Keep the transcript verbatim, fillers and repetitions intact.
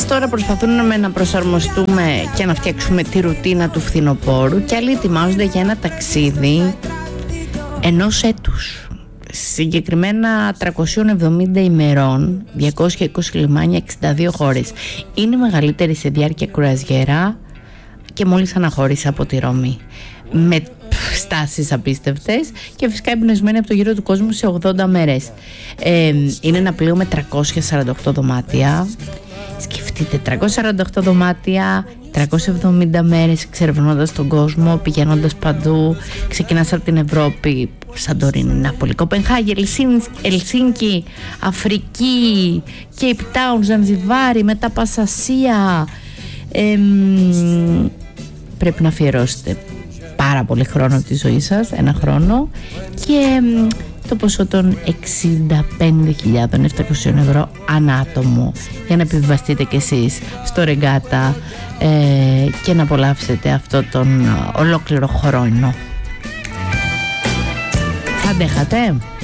τώρα προσπαθούμε να προσαρμοστούμε και να φτιάξουμε τη ρουτίνα του φθινοπόρου και άλλοι ετοιμάζονται για ένα ταξίδι ενός έτους. Συγκεκριμένα τριακόσιες εβδομήντα ημερών, διακόσια είκοσι λιμάνια, εξήντα δύο χώρες. Είναι η μεγαλύτερη σε διάρκεια κρουαζιέρα και μόλις αναχώρησε από τη Ρώμη. Με στάσεις απίστευτες και φυσικά εμπνευσμένη από το γύρο του κόσμου σε ογδόντα μέρες. Ε, είναι ένα πλοίο με τριακόσια σαράντα οκτώ δωμάτια. Σκεφτείτε, τριακόσια σαράντα οκτώ δωμάτια, τριακόσιες εβδομήντα μέρες εξερευνώντας τον κόσμο, πηγαίνοντας παντού. Ξεκινάς από την Ευρώπη, Σαντορίνη, Νάπολη, Κοπενχάγη, Ελσίνκι, Αφρική, Cape Town, Ζανζιβάρι, μετά πας Ασία. Ε, πρέπει να αφιερώσετε πάρα πολύ χρόνο τη ζωή σας, ένα χρόνο, και το ποσό των εξήντα πέντε χιλιάδες επτακόσια ευρώ ανά άτομο για να επιβιβαστείτε κι εσείς στο ρεγκάτα ε, και να απολαύσετε αυτό τον ολόκληρο χρόνο. Θα αντέχατε?